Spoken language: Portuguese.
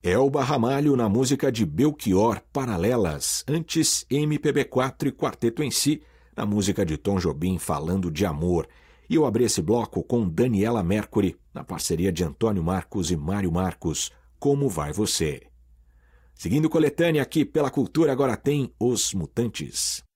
Elba Ramalho na música de Belchior, Paralelas. Antes, MPB4 e Quarteto em Si, na música de Tom Jobim, Falando de Amor. E eu abri esse bloco com Daniela Mercury, na parceria de Antônio Marcos e Mário Marcos, Como Vai Você? Seguindo coletânea aqui pela Cultura, agora tem Os Mutantes.